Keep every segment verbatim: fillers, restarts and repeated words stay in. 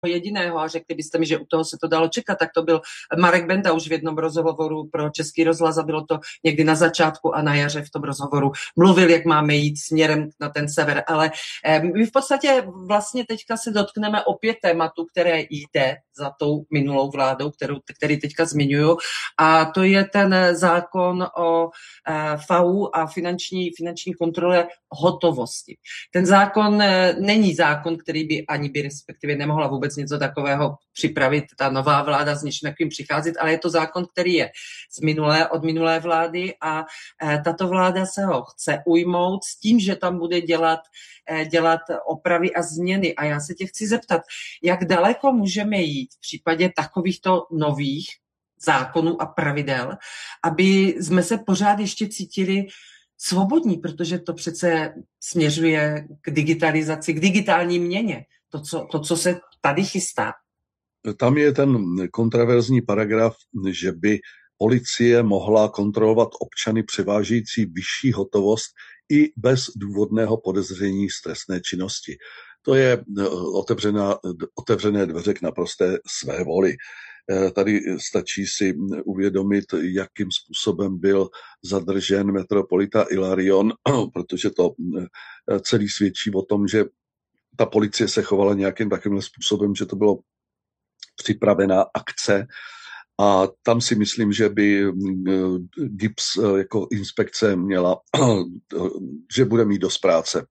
jediného a řekli byste mi, že u toho se to dalo čekat, tak to byl Marek Benda už v jednom rozhovoru pro Český rozhlas a bylo to někdy na začátku a na jaře v tom rozhovoru. Mluvil, jak máme jít směrem na ten sever, ale my v podstatě vlastně teďka se dotkneme opět tématu, které jde za tou minulou vládou, kterou, který teďka zmiňuju, a to je ten zákon o F A U a finanční, finanční kontrole hotovosti. Ten zákon není zákon, který by ani by respektive nemohla vůbec něco takového připravit ta nová vláda s něčím takovým přicházet, ale je to zákon, který je z minulé, od minulé vlády a tato vláda se ho chce ujmout s tím, že tam bude dělat, dělat opravy a změny. A já se tě chci zeptat, jak daleko můžeme jít v případě takovýchto nových zákonů a pravidel, aby jsme se pořád ještě cítili svobodní, protože to přece směřuje k digitalizaci, k digitální měně. To, co, to, co se tady chystá. Tam je ten kontroverzní paragraf, že by policie mohla kontrolovat občany převážející vyšší hotovost i bez důvodného podezření z trestné činnosti. To je otevřená, otevřené dveře k naprosté své voli. Tady stačí si uvědomit, jakým způsobem byl zadržen metropolita Ilarion, protože to celý svědčí o tom, že ta policie se chovala nějakým takovým způsobem, že to bylo připravená akce a tam si myslím, že by G I B S jako inspekce měla, že bude mít dost práce.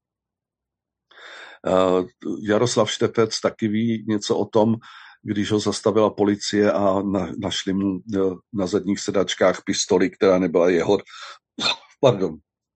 Jaroslav Štefec taky ví něco o tom, když ho zastavila policie a na, našli mu na zadních sedačkách pistoli, která nebyla jeho. Pardon.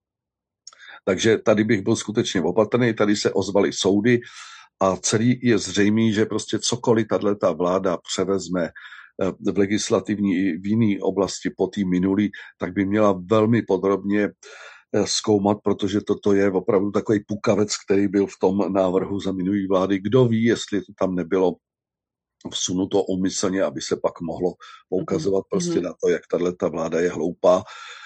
Takže tady bych byl skutečně opatrný, tady se ozvaly soudy a celý je zřejmý, že prostě cokoliv tato vláda převezme v legislativní i v jiné oblasti po té minulý, tak by měla velmi podrobně zkoumat, protože toto je opravdu takový pukavec, který byl v tom návrhu za minulý vlády. Kdo ví, jestli to tam nebylo vsunuto úmyslně, aby se pak mohlo poukazovat mm-hmm. prostě na to, jak tato vláda je hloupá.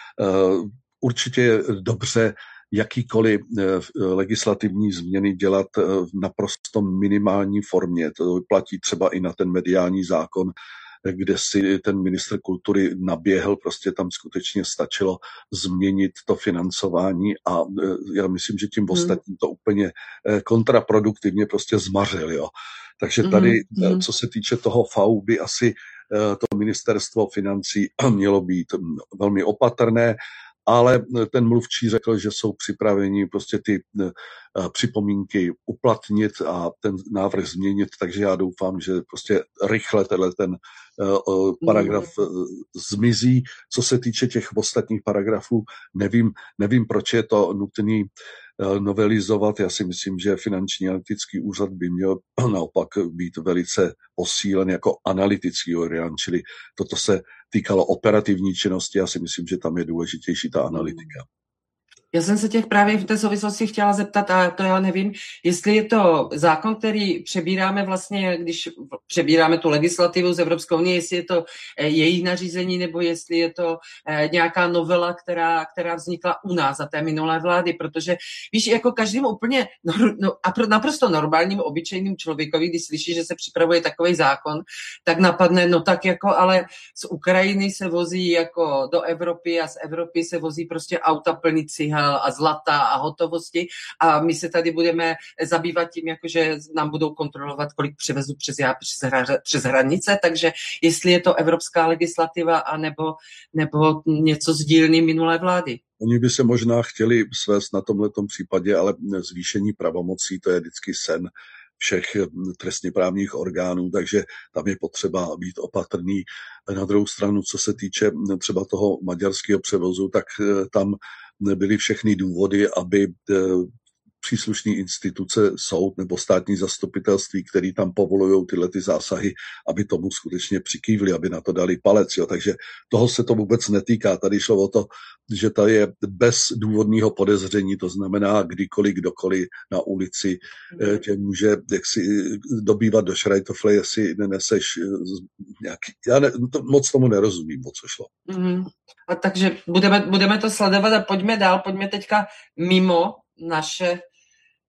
Určitě je dobře jakýkoliv legislativní změny dělat v naprosto minimální formě. To platí třeba i na ten mediální zákon, kde si ten ministr kultury naběhl, prostě tam skutečně stačilo změnit to financování a já myslím, že tím ostatním to úplně kontraproduktivně prostě zmařil, jo. Takže tady, mm. co se týče toho F A U, by asi to ministerstvo financí mělo být velmi opatrné, ale ten mluvčí řekl, že jsou připraveni prostě ty připomínky uplatnit a ten návrh změnit, takže já doufám, že prostě rychle tenhle ten paragraf zmizí. Co se týče těch ostatních paragrafů, nevím, nevím, proč je to nutný novelizovat. Já si myslím, že finanční analytický úřad by měl naopak být velice posílen jako analytický orgán, čili toto se týkalo operativní činnosti. Já si myslím, že tam je důležitější ta analytika. Já jsem se těch právě v té souvislosti chtěla zeptat, a to já nevím, jestli je to zákon, který přebíráme vlastně, když přebíráme tu legislativu z Evropské unie, jestli je to její nařízení, nebo jestli je to nějaká novela, která, která vznikla u nás za té minulé vlády, protože víš, jako každým úplně no, a naprosto normálním, obyčejným člověkovi, když slyší, že se připravuje takový zákon, tak napadne, no tak jako, ale z Ukrajiny se vozí jako do Evropy a z Evropy se vozí prostě auta plný cihel a zlata a hotovosti a my se tady budeme zabývat tím, jakože nám budou kontrolovat, kolik převezu přes, přes, přes hranice, takže jestli je to evropská legislativa anebo, nebo něco z dílny minulé vlády. Oni by se možná chtěli svést na tomhletom případě, ale zvýšení pravomocí, to je vždycky sen všech trestně právních orgánů, takže tam je potřeba být opatrný. Na druhou stranu, co se týče třeba toho maďarského převozu, tak tam byly všechny důvody, aby příslušné instituce, soud nebo státní zastupitelství, který tam povolují tyhle ty zásahy, aby tomu skutečně přikývli, aby na to dali palec. Jo. Takže toho se to vůbec netýká. Tady šlo o to, že to je bez důvodného podezření, to znamená kdykoliv, kdokoliv na ulici tě může jaksi dobývat do šrajtofle, jestli neneseš nějaký... Já ne, to, moc tomu nerozumím, o co šlo. Mm-hmm. A takže budeme, budeme to sledovat a pojďme dál, pojďme teďka mimo naše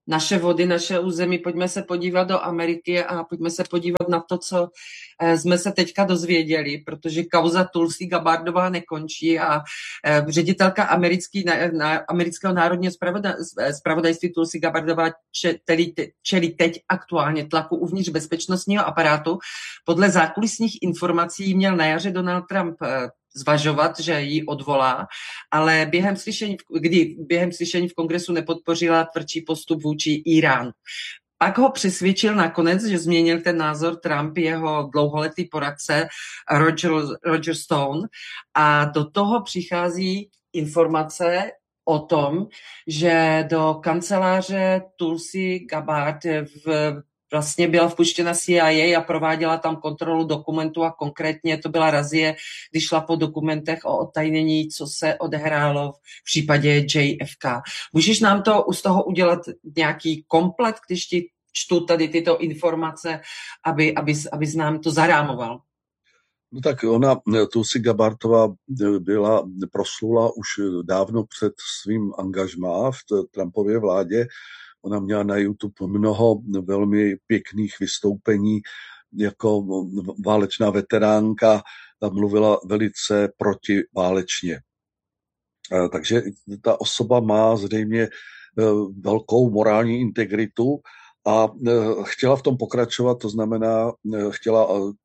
naše vody, naše území, pojďme se podívat do Ameriky a pojďme se podívat na to, co jsme se teďka dozvěděli, protože kauza Tulsi Gabbardová nekončí a ředitelka americký, na, amerického národního zpravodajství Tulsi Gabbardová čelí, čelí teď aktuálně tlaku uvnitř bezpečnostního aparátu. Podle zákulisních informací měl na jaře Donald Trump zvažovat, že ji odvolá, ale během slyšení, kdy během slyšení v kongresu nepodpořila tvrdší postup vůči Íránu. Pak ho přesvědčil nakonec, že změnil ten názor Trump, jeho dlouholetý poradce Roger, Roger Stone, a do toho přichází informace o tom, že do kanceláře Tulsi Gabbard v vlastně byla vpuštěna C I A a prováděla tam kontrolu dokumentů a konkrétně to byla razie, když šla po dokumentech o odtajnění, co se odehrálo v případě J F K. Můžeš nám to z toho udělat nějaký komplet, když ti čtu tady tyto informace, aby, aby, aby nám to zarámoval? No tak ona, Tulsi Gabbardová byla proslula už dávno před svým angažmá v Trumpově vládě. Ona měla na YouTube mnoho velmi pěkných vystoupení jako válečná veteránka, mluvila velice protiválečně. Takže ta osoba má zřejmě velkou morální integritu a chtěla v tom pokračovat, to znamená, chtěla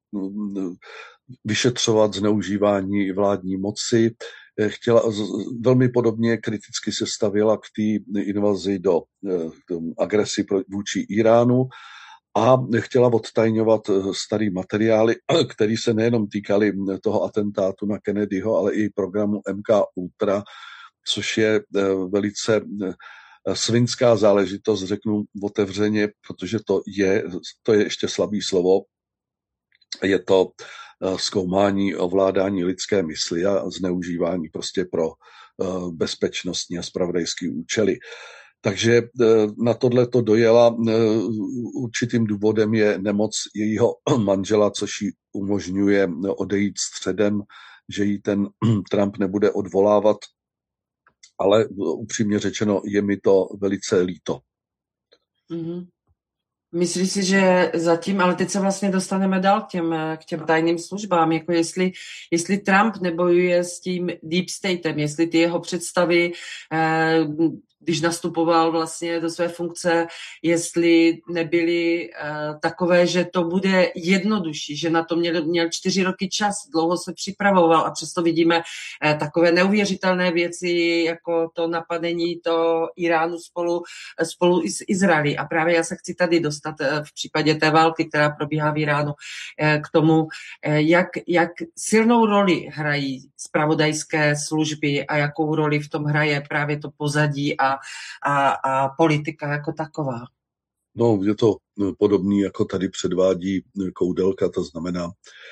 vyšetřovat zneužívání vládní moci, chtěla velmi podobně kriticky se stavěla k té invazi do agresi vůči Íránu a chtěla odtajňovat starý materiály, které se nejenom týkaly toho atentátu na Kennedyho, ale i programu M K Ultra, což je velice svinská záležitost, řeknu otevřeně, protože to je, to je ještě slabý slovo, je to zkoumání ovládání lidské mysli a zneužívání prostě pro bezpečnostní a zpravodajské účely. Takže na tohle to dojela. Určitým důvodem je nemoc jejího manžela, což jí umožňuje odejít středem, že jí ten Trump nebude odvolávat, ale upřímně řečeno je mi to velice líto. Mm-hmm. Myslíš si, že zatím, ale teď se vlastně dostaneme dál k těm, k těm tajným službám, jako jestli, jestli Trump nebojuje s tím deep statem, jestli ty jeho představy, eh, když nastupoval vlastně do své funkce, jestli nebyly uh, takové, že to bude jednodušší, že na to měl, měl čtyři roky čas, dlouho se připravoval a přesto vidíme uh, takové neuvěřitelné věci, jako to napadení to Iránu spolu, spolu i s Izraelí. A právě já se chci tady dostat uh, v případě té války, která probíhá v Iránu, uh, k tomu, uh, jak, jak silnou roli hrají zpravodajské služby a jakou roli v tom hraje právě to pozadí a A, a politika jako taková. No, je to podobný, jako tady předvádí Koudelka, to znamená,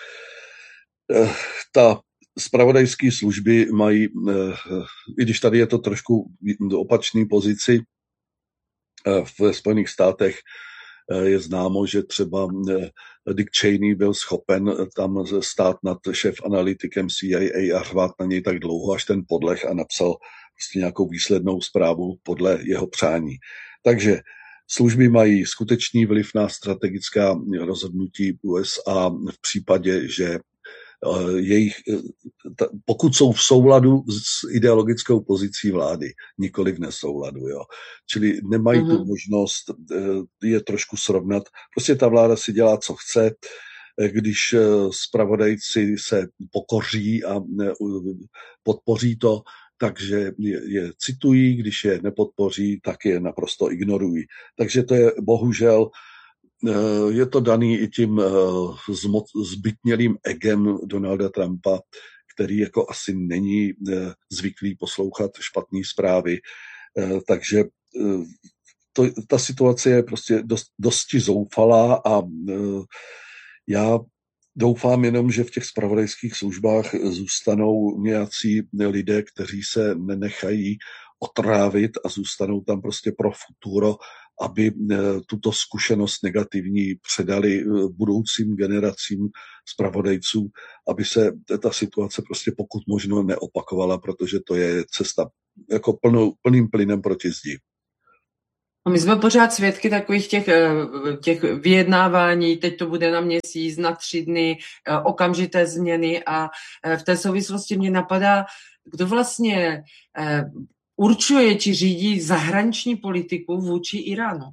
ta zpravodajské služby mají, i když tady je to trošku do opačné pozici, v Spojených státech je známo, že třeba Dick Cheney byl schopen tam stát nad šéf analytikem C I A a řvát na něj tak dlouho, až ten podleh a napsal prostě nějakou výslednou zprávu podle jeho přání. Takže služby mají skutečný vliv na strategická rozhodnutí U S A v případě, že jejich, pokud jsou v souladu s ideologickou pozicí vlády, nikoli v nesouladu. Jo. Čili nemají mm-hmm. tu možnost je trošku srovnat. Prostě ta vláda si dělá, co chce. Když zpravodajci se pokoří a podpoří to, takže je, je citují, když je nepodpoří, tak je naprosto ignorují. Takže to je bohužel, je to daný i tím zbytnělým egem Donalda Trumpa, který jako asi není zvyklý poslouchat špatné zprávy. Takže to, ta situace je prostě dost, dosti zoufalá a já doufám jenom, že v těch zpravodajských službách zůstanou nějací lidé, kteří se nenechají otrávit a zůstanou tam prostě pro futuro, aby tuto zkušenost negativní předali budoucím generacím zpravodajců, aby se ta situace prostě pokud možno neopakovala, protože to je cesta jako plnou, plným plynem proti zdi. A my jsme pořád svědky takových těch, těch vyjednávání, teď to bude na měsíc, na tři dny, okamžité změny a v té souvislosti mě napadá, kdo vlastně určuje či řídí zahraniční politiku vůči Iránu.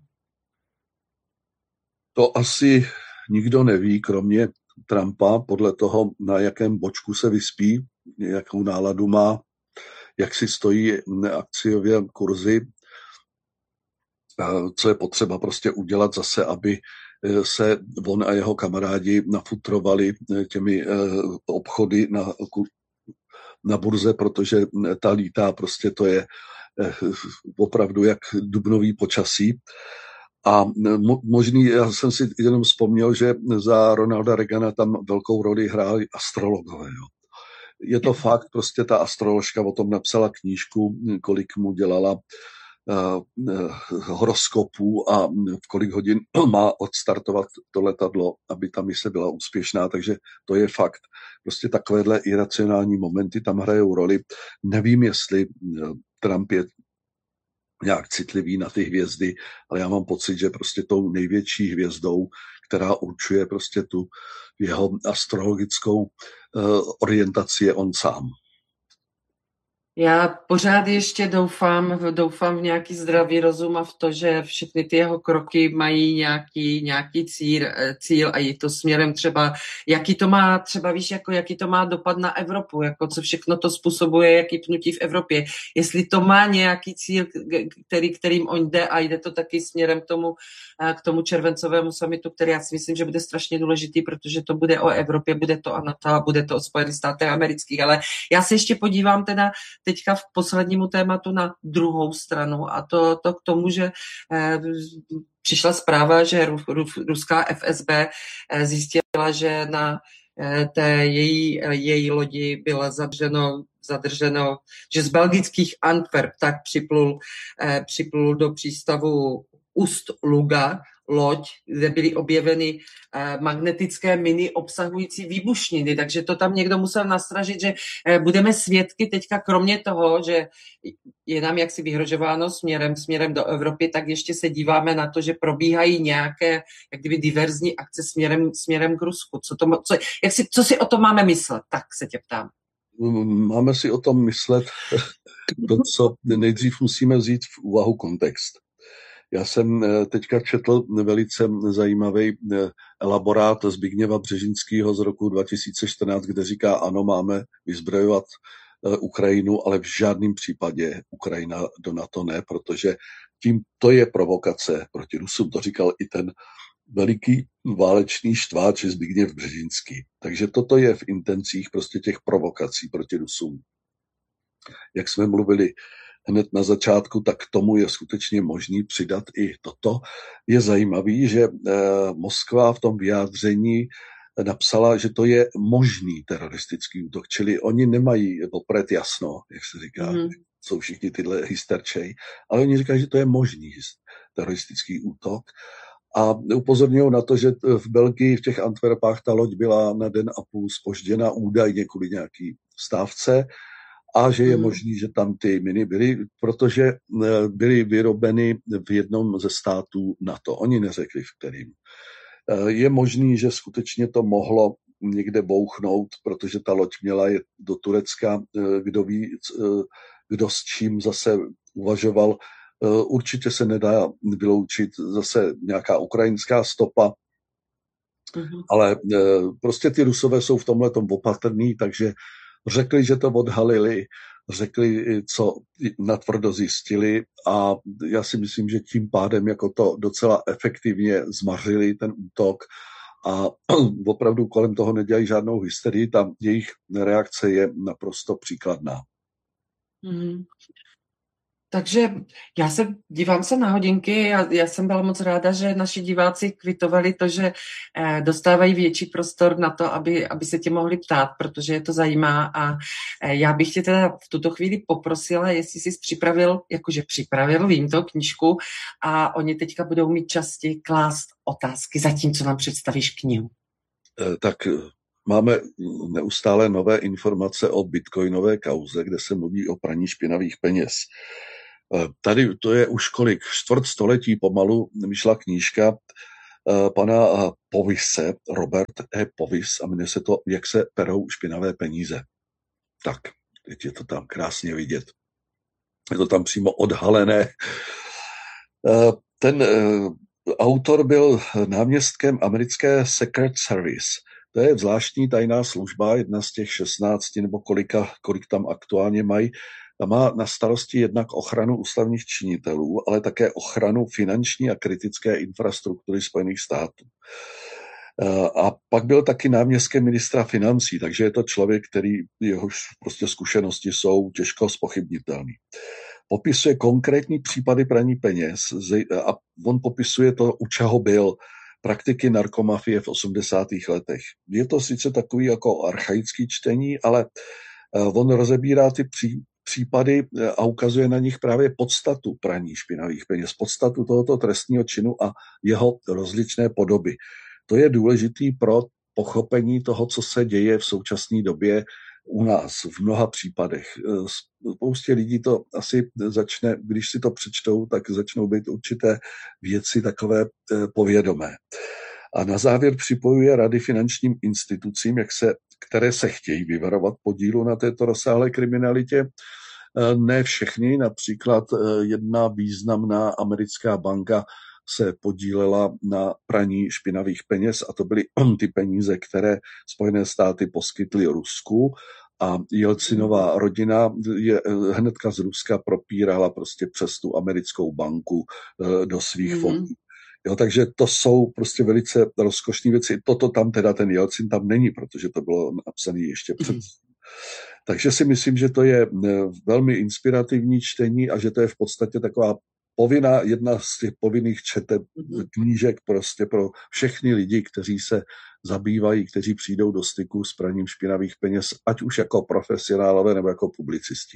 To asi nikdo neví, kromě Trumpa, podle toho, na jakém bočku se vyspí, jakou náladu má, jak si stojí akciově kurzy, co je potřeba prostě udělat zase, aby se on a jeho kamarádi nafutrovali těmi obchody na, na burze, protože ta lítá prostě to je opravdu jak dubnový počasí. A možný, já jsem si jenom vzpomněl, že za Ronalda Reagana tam velkou roli hráli astrologové. Jo. Je to fakt, prostě ta astroložka o tom napsala knížku, kolik mu dělala uh, uh, horoskopů a v kolik hodin má odstartovat to letadlo, aby ta mise byla úspěšná, takže to je fakt. Prostě takovéhle iracionální momenty tam hrajou roli. Nevím, jestli Trump je nějak citlivý na ty hvězdy, ale já mám pocit, že prostě tou největší hvězdou, která určuje prostě tu jeho astrologickou uh, orientaci, je on sám. Já pořád ještě doufám, doufám v nějaký zdravý rozum a v to, že všechny ty jeho kroky mají nějaký, nějaký cíl, cíl a je to směrem třeba, jaký to má třeba, víš, jako jaký to má dopad na Evropu, jako co všechno to způsobuje, jaký pnutí v Evropě. Jestli to má nějaký cíl, který, kterým on jde a jde to taky směrem k tomu, k tomu červencovému summitu, který já si myslím, že bude strašně důležitý, protože to bude o Evropě, bude to o NATO a bude to o Spojených státech amerických. Ale já se ještě podívám teda teďka v poslednímu tématu na druhou stranu a to, to k tomu, že eh, přišla zpráva, že ru, ru, ruská F S B eh, zjistila, že na eh, té její, eh, její lodi bylo zadrženo, zadrženo, že z belgických Antwerp tak připlul, eh, připlul do přístavu Ust-Luga loď, kde byly objeveny eh, magnetické miny obsahující výbušniny, takže to tam někdo musel nastražit, že eh, budeme svědky teďka, kromě toho, že je nám jaksi vyhrožováno směrem, směrem do Evropy, tak ještě se díváme na to, že probíhají nějaké jak kdyby diverzní akce směrem, směrem k Rusku. Co, to, co, jak si, co si o tom máme myslet? Tak se tě ptám. Máme si o tom myslet to, co nejdřív musíme vzít v úvahu kontext. Já jsem teďka četl velice zajímavý elaborát Zbigněva Břežinského z roku dva tisíce čtrnáct, kde říká, ano, máme vyzbrojovat Ukrajinu, ale v žádném případě Ukrajina do NATO ne, protože tím to je provokace proti Rusům. To říkal i ten veliký válečný štváč Zbigněv Břežinský. Takže toto je v intencích prostě těch provokací proti Rusům. Jak jsme mluvili hned na začátku, tak k tomu je skutečně možný přidat i toto. Je zajímavý, že Moskva v tom vyjádření napsala, že to je možný teroristický útok, čili oni nemají opřed jasno, jak se říká, mm. jsou všichni tyhle hysterčej, ale oni říkají, že to je možný teroristický útok. A upozorňují na to, že v Belgii, v těch Antwerpách, ta loď byla na den a půl zpožděna údajně kvůli nějaký stávce a že je mm. možný, že tam ty miny byly, protože byly vyrobeny v jednom ze států NATO. Oni neřekli, v kterým. Je možný, že skutečně to mohlo někde bouchnout, protože ta loď měla jet do Turecka, kdo ví, kdo s čím zase uvažoval. Určitě se nedá vyloučit zase nějaká ukrajinská stopa, mm-hmm. ale prostě ty Rusové jsou v tomhletom opatrní, takže řekli, že to odhalili, řekli, co natvrdo zjistili a já si myslím, že tím pádem jako to docela efektivně zmařili ten útok a opravdu kolem toho nedělají žádnou hysterii, tam jejich reakce je naprosto příkladná. Mm. Takže já se dívám se na hodinky a já jsem byla moc ráda, že naši diváci kvitovali to, že eh, dostávají větší prostor na to, aby, aby se tě mohli ptát, protože je to zajímá a eh, já bych tě teda v tuto chvíli poprosila, jestli jsi připravil, jakože připravil, vím to, knížku a oni teďka budou mít častěji klást otázky, zatímco nám představíš knihu. Eh, tak máme neustále nové informace o bitcoinové kauze, kde se mluví o praní špinavých peněz. Tady to je už kolik, čtvrt století pomalu, vyšla knížka pana Povise, Robert E. Povis, a jmenuje se to Jak se perou špinavé peníze. Tak, teď je to tam krásně vidět. Je to tam přímo odhalené. Ten autor byl náměstkem americké Secret Service. To je zvláštní tajná služba, jedna z těch šestnácti nebo kolika, kolik tam aktuálně mají. Ta má na starosti jednak ochranu ústavních činitelů, ale také ochranu finanční a kritické infrastruktury Spojených států. A pak byl taky náměstkem ministra financí, takže je to člověk, který jehož prostě zkušenosti jsou těžko zpochybnitelné. Popisuje konkrétní případy praní peněz a on popisuje to, u čeho byl, praktiky narkomafie v osmdesátých letech. Je to sice takový jako archaický čtení, ale on rozebírá ty pří, případy a ukazuje na nich právě podstatu praní špinavých peněz, podstatu tohoto trestního činu a jeho rozličné podoby. To je důležitý pro pochopení toho, co se děje v současné době u nás v mnoha případech. Spoustě lidí to asi začne, když si to přečtou, tak začnou být určité věci takové povědomé. A na závěr připojuje rady finančním institucím, jak se, které se chtějí vyvarovat podílu na této rozsáhlé kriminalitě. Ne všechny, například jedna významná americká banka se podílela na praní špinavých peněz a to byly ty peníze, které Spojené státy poskytly Rusku a Jelcinová rodina je hnedka z Ruska propírala prostě přes tu americkou banku do svých mm. fondů. Jo, takže to jsou prostě velice rozkošné věci. Toto tam teda ten Jelcin tam není, protože to bylo napsané ještě před. Mm. Takže si myslím, že to je velmi inspirativní čtení a že to je v podstatě taková povinná, jedna z těch povinných četeb knížek prostě pro všechny lidi, kteří se zabývají, kteří přijdou do styku s praním špinavých peněz, ať už jako profesionálové nebo jako publicisti.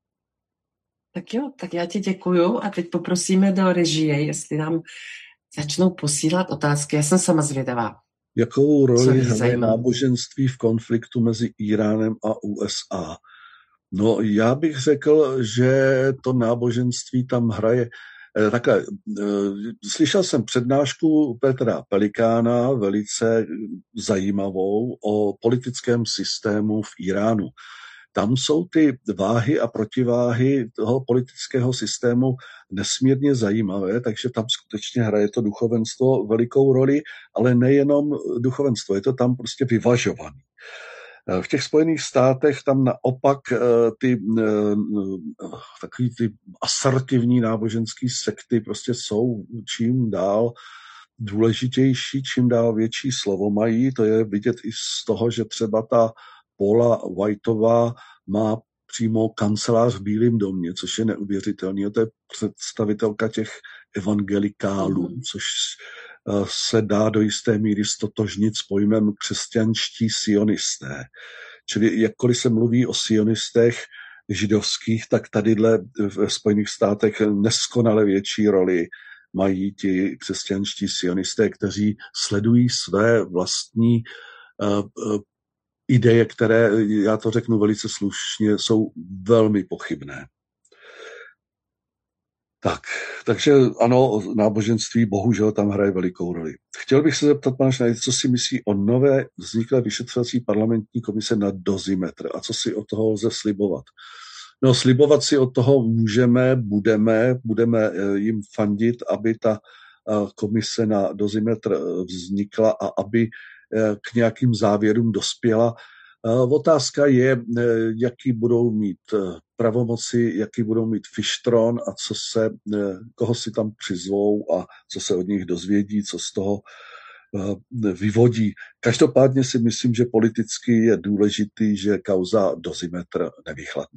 Tak jo, tak já ti děkuju a teď poprosíme do režie, jestli nám začnou posílat otázky. Já jsem sama zvědavá. Jakou roli hraje náboženství v konfliktu mezi Íránem a U S A? No, já bych řekl, že to náboženství tam hraje takhle. Slyšel jsem přednášku Petra Pelikána, velice zajímavou, o politickém systému v Íránu. Tam jsou ty váhy a protiváhy toho politického systému nesmírně zajímavé, takže tam skutečně hraje to duchovenstvo velikou roli, ale nejenom duchovenstvo, je to tam prostě vyvažovaný. V těch Spojených státech tam naopak ty takový ty asertivní náboženské sekty prostě jsou čím dál důležitější, čím dál větší slovo mají. To je vidět i z toho, že třeba ta Paula Whiteová má přímo kancelář v Bílém domě, což je neuvěřitelné. To je představitelka těch evangelikálů, mm. což se dá do jisté míry stotožnit s pojmem křesťanští sionisté. Čili jakkoliv se mluví o sionistech židovských, tak tadyhle v Spojených státech neskonale větší roli mají ti křesťanští sionisté, kteří sledují své vlastní uh, uh, ideje, které, já to řeknu velice slušně, jsou velmi pochybné. Tak, takže ano, náboženství bohužel tam hraje velikou roli. Chtěl bych se zeptat, pane Schneider, co si myslí o nové vzniklé vyšetřovací parlamentní komise na dozimetr a co si od toho lze slibovat? No, slibovat si od toho můžeme, budeme, budeme jim fandit, aby ta komise na dozimetr vznikla a aby k nějakým závěrům dospěla. Otázka je, jaký budou mít pravomoci, jaký budou mít fištron a co se, koho si tam přizvou a co se od nich dozvědí, co z toho vyvodí. Každopádně si myslím, že politicky je důležitý, že kauza dozimetr nevychladne.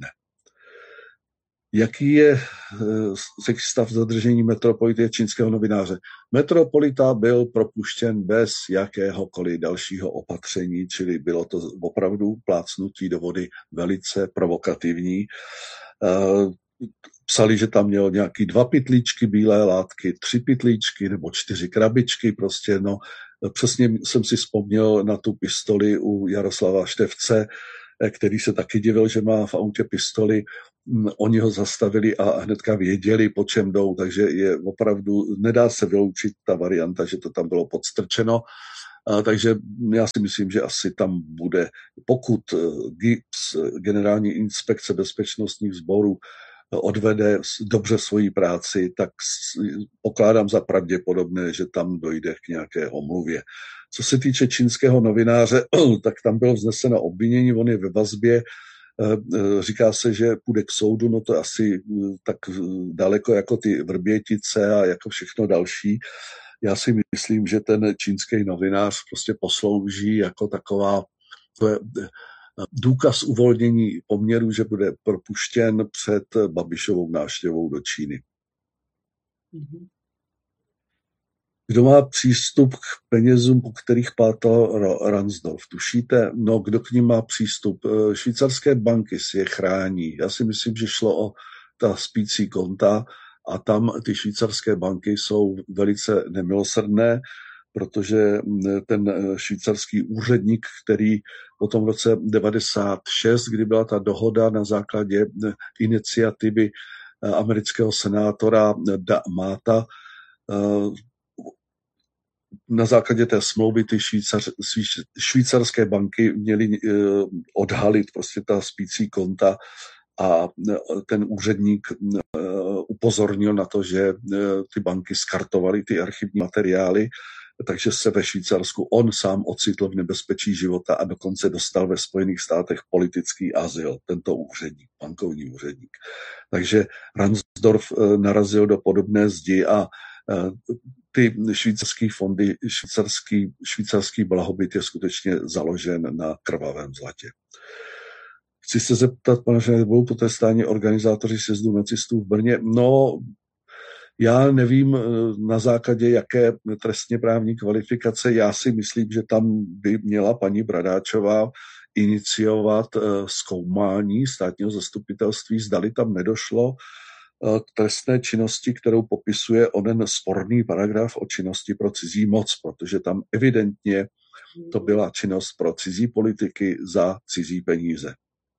Jaký je stav zadržení metropolity čínského novináře? Metropolita byl propuštěn bez jakéhokoliv dalšího opatření, čili bylo to opravdu plácnutí do vody velice provokativní. Psali, že tam měl nějaký dva pytlíčky bílé látky, tři pytlíčky nebo čtyři krabičky, prostě no. Přesně jsem si vzpomněl na tu pistoli u Jaroslava Števce, který se taky divil, že má v autě pistoli. Oni ho zastavili a hnedka věděli, po čem jdou, takže je opravdu, nedá se vyloučit ta varianta, že to tam bylo podstrčeno. A takže já si myslím, že asi tam bude, pokud G I B S, Generální inspekce bezpečnostních sborů, odvede dobře svoji práci, tak pokládám za pravděpodobné, že tam dojde k nějaké omluvě. Co se týče čínského novináře, tak tam bylo vzneseno obvinění, on je ve vazbě, říká se, že půjde k soudu, no to asi tak daleko jako ty Vrbětice a jako všechno další. Já si myslím, že ten čínský novinář prostě poslouží jako taková to je důkaz uvolnění poměru, že bude propuštěn před Babišovou návštěvou do Číny. Kdo má přístup k penězům, po kterých pátal Ransdorf? Tušíte? No, kdo k ním má přístup? Švýcarské banky si je chrání. Já si myslím, že šlo o ta spící konta a tam ty švýcarské banky jsou velice nemilosrdné, protože ten švýcarský úředník, který potom v roce devadesát šest, kdy byla ta dohoda na základě iniciativy amerického senátora Mata, na základě té smlouvy ty švýcar, švýcarské banky měly odhalit prostě ta spící konta a ten úředník upozornil na to, že ty banky skartovaly ty archivní materiály, takže se ve Švýcarsku on sám ocitl v nebezpečí života a dokonce dostal ve Spojených státech politický azyl, tento úředník, bankovní úředník. Takže Ransdorf narazil do podobné zdi a ty švýcarské fondy, švýcarský, švýcarský blahobyt je skutečně založen na krvavém zlatě. Chci se zeptat, pane Šajde, budou potrestáni organizátoři sjezdu nacistů v Brně? No, já nevím na základě jaké trestně právní kvalifikace. Já si myslím, že tam by měla paní Bradáčová iniciovat zkoumání státního zastupitelství, zdali tam nedošlo k trestné činnosti, kterou popisuje onen sporný paragraf o činnosti pro cizí moc, protože tam evidentně to byla činnost pro cizí politiky za cizí peníze.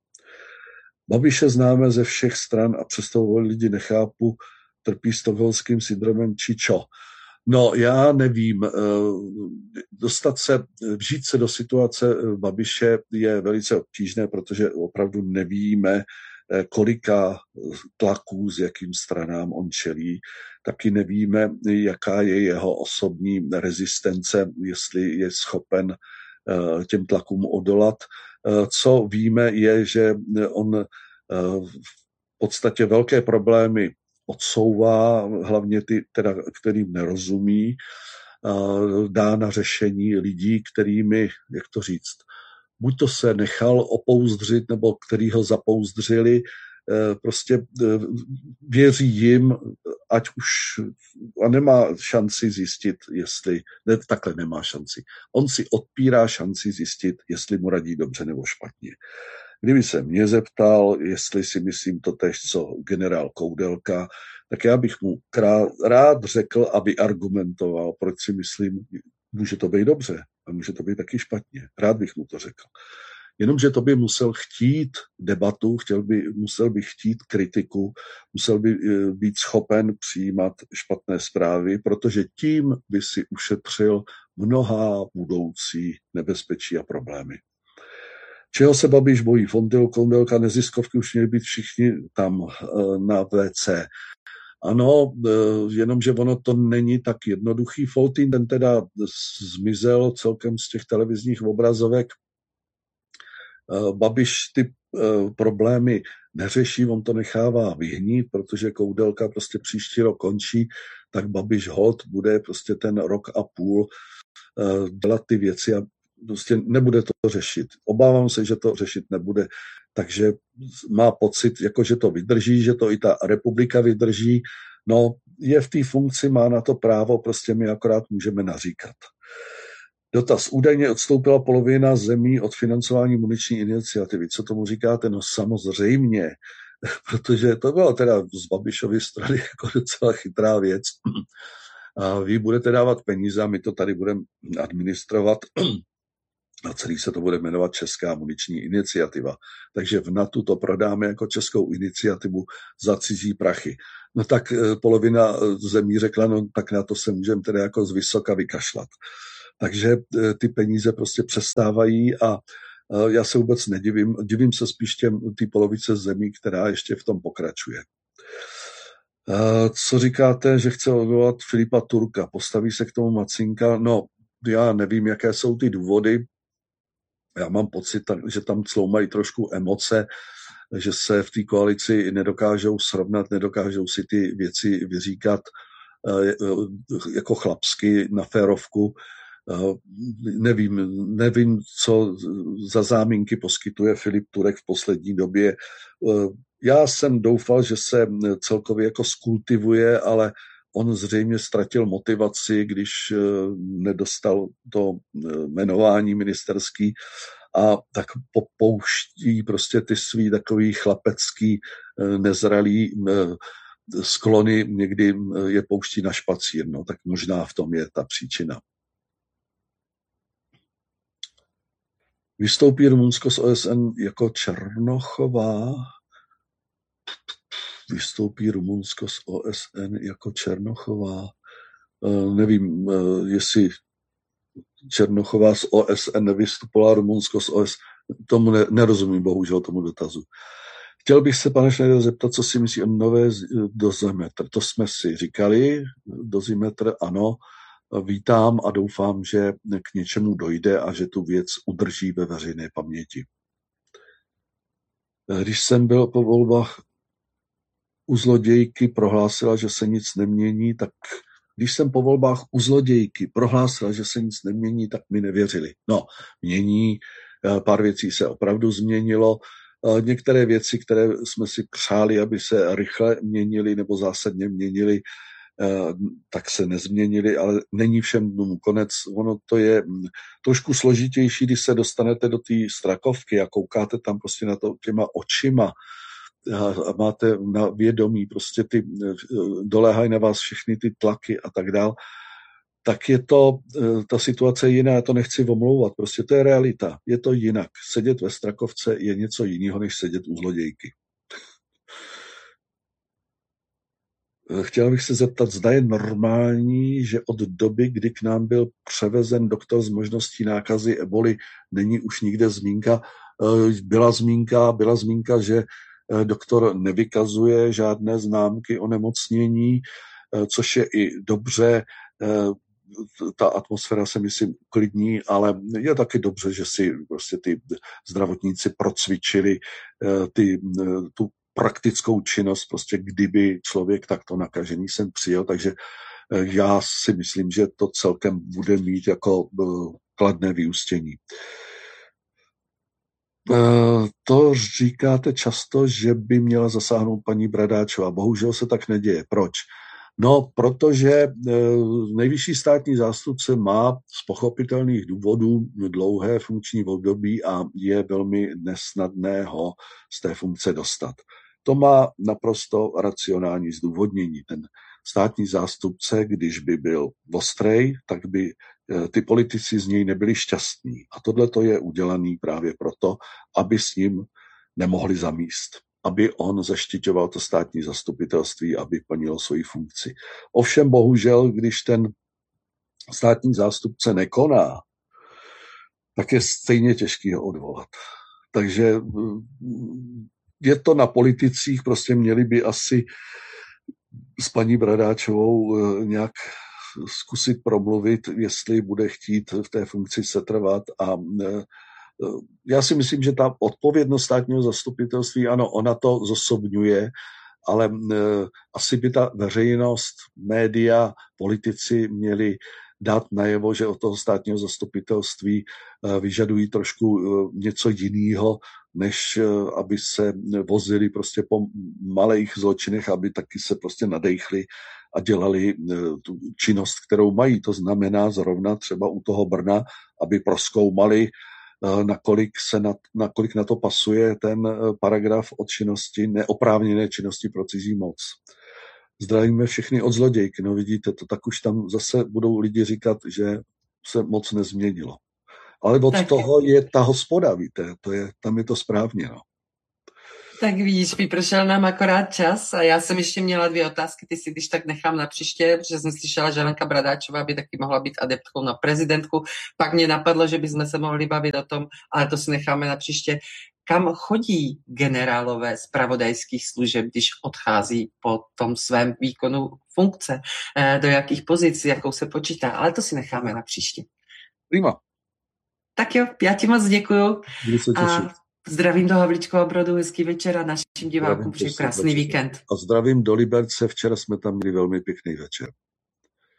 Babiše známe ze všech stran a přesto lidi nechápu, trpí stockholmským syndromem či čo. No, já nevím. Dostat se, vžít se do situace Babiše je velice obtížné, protože opravdu nevíme, kolika tlaků, s jakým stranám on čelí. Taky nevíme, jaká je jeho osobní rezistence, jestli je schopen těm tlakům odolat. Co víme, je, že on v podstatě velké problémy odsouvá, hlavně ty, teda, kterým nerozumí, dá na řešení lidí, kterými, jak to říct, buď to se nechal opouzdřit, nebo který ho zapouzdřili, prostě věří jim, ať už a nemá šanci zjistit, jestli, ne, takhle nemá šanci. On si odpírá šanci zjistit, jestli mu radí dobře nebo špatně. Kdyby se mě zeptal, jestli si myslím to tež, co generál Koudelka, tak já bych mu krát, rád řekl, aby argumentoval, proč si myslím, může to být dobře a může to být taky špatně. Rád bych mu to řekl. Jenomže to by musel chtít debatu, chtěl by, musel by chtít kritiku, musel by být schopen přijímat špatné zprávy, protože tím by si ušetřil mnohá budoucí nebezpečí a problémy. Čeho se Babiš bojí? Fondil, Koudelka, neziskovky už měli být všichni tam na vé cé. Ano, jenomže ono to není tak jednoduchý. Foltín, ten teda zmizel celkem z těch televizních obrazovek. Babiš ty problémy neřeší, on to nechává vyhnít, protože Koudelka prostě příští rok končí, tak Babiš hod bude prostě ten rok a půl dělat ty věci a prostě nebude to řešit. Obávám se, že to řešit nebude, takže má pocit, jako že to vydrží, že to i ta republika vydrží. No, je v té funkci, má na to právo, prostě my akorát můžeme naříkat. Dotaz. Údajně odstoupila polovina zemí od financování muniční iniciativy. Co tomu říkáte? No samozřejmě, protože to bylo teda z Babišovy strany jako docela chytrá věc. A vy budete dávat peníze a my to tady budeme administrovat. a celý se to bude jmenovat Česká muniční iniciativa. Takže v NATO to prodáme jako českou iniciativu za cizí prachy. No tak polovina zemí řekla, no tak na to se můžeme tedy jako z vysoka vykašlat. Takže ty peníze prostě přestávají a já se vůbec nedivím, divím se spíš těm té polovice zemí, která ještě v tom pokračuje. Co říkáte, že chce odvolat Filipa Turka? Postaví se k tomu Macinka? No, já nevím, jaké jsou ty důvody. Já mám pocit, že tam cloumají trošku emoce, že se v té koalici nedokážou srovnat, nedokážou si ty věci vyříkat jako chlapsky na férovku. Nevím, nevím, co za záminky poskytuje Filip Turek v poslední době. Já jsem doufal, že se celkově jako skultivuje, ale on zřejmě ztratil motivaci, když nedostal to jmenování ministerský a tak popouští prostě ty svý takový chlapecký nezralý sklony, někdy je pouští na špacír, no, tak možná v tom je ta příčina. Vystoupí Rumunsko z O S N jako Černochová? Vystoupí Rumunsko z O S N jako Černochová? Uh, nevím, uh, jestli Černochová z O S N nevystupovala, Rumunsko z O S N. Tomu ne, nerozumím, bohužel, tomu dotazu. Chtěl bych se, pane Schneider, zeptat, co si myslí o nové dozimetr. To jsme si říkali, dozimetr, ano. Vítám a doufám, že k něčemu dojde a že tu věc udrží ve veřejné paměti. Když jsem byl po volbách u zlodějky, prohlásila, že se nic nemění, tak když jsem po volbách u zlodějky prohlásila, že se nic nemění, tak mi nevěřili. No, mění, pár věcí se opravdu změnilo. Některé věci, které jsme si přáli, aby se rychle měnily nebo zásadně měnily, tak se nezměnily, ale není všem dnům konec. Ono to je trošku složitější, když se dostanete do té Strakovky a koukáte tam prostě na to těma očima a máte na vědomí prostě ty, doléhají na vás všechny ty tlaky a tak dál, tak je to, ta situace je jiná, já to nechci omlouvat, prostě to je realita, je to jinak. Sedět ve Strakovce je něco jiného, než sedět u zlodějky. Chtěl bych se zeptat, zda je normální, že od doby, kdy k nám byl převezen doktor s možností nákazy eboli, není už nikde zmínka. Byla zmínka, byla zmínka, že doktor nevykazuje žádné známky onemocnění, což je i dobře. Ta atmosféra se, myslím, uklidní, ale je taky dobře, že si prostě ty zdravotníci procvičili ty, tu praktickou činnost, prostě kdyby člověk takto nakažený sem přijel, takže já si myslím, že to celkem bude mít jako kladné vyústění. To říkáte často, že by měla zasáhnout paní Bradáčová. Bohužel se tak neděje. Proč? No, protože nejvyšší státní zástupce má z pochopitelných důvodů dlouhé funkční období a je velmi nesnadné ho z té funkce dostat. To má naprosto racionální zdůvodnění. Ten státní zástupce, když by byl ostrej, tak by ty politici z něj nebyli šťastní. A tohle to je udělaný právě proto, aby s ním nemohli zamíst. Aby on zaštiťoval to státní zastupitelství, aby plnilo svoji funkci. Ovšem bohužel, když ten státní zástupce nekoná, tak je stejně těžký ho odvolat. Takže je to na politicích, prostě měli by asi s paní Bradáčovou nějak zkusit promluvit, jestli bude chtít v té funkci setrvat. A já si myslím, že ta odpovědnost státního zastupitelství, ano, ona to zosobňuje, ale asi by ta veřejnost, média, politici měli dát najevo, že od toho státního zastupitelství vyžadují trošku něco jiného, než aby se vozili prostě po malých zločinech, aby taky se prostě nadechli a dělali tu činnost, kterou mají. To znamená zrovna třeba u toho Brna, aby prozkoumali, nakolik, se na, nakolik na to pasuje ten paragraf o činnosti, neoprávněné činnosti pro cizí moc. Zdravíme všechny od zlodějky. No vidíte, to tak už tam zase budou lidi říkat, že se moc nezměnilo. Ale od tak, toho je ta hospoda, víte, to je, tam je to správně. No. Tak vidíš, vypršel nám akorát čas a já jsem ještě měla dvě otázky, ty si když tak nechám na příště, protože jsem slyšela, že Lenka Bradáčová by taky mohla být adeptkou na prezidentku. Pak mě napadlo, že bychom se mohli bavit o tom, ale to si necháme na příště. Kam chodí generálové zpravodajských služeb, když odchází po tom svém výkonu funkce? Do jakých pozic, jakou se počítá? Ale to si necháme na příště. Prima. Tak jo, já ti moc děkuju. Budu se těšit. Zdravím do Havlíčkova Brodu, hezký večer a našim divákům přeji krásný víkend. A zdravím do Liberce, včera jsme tam měli velmi pěkný večer.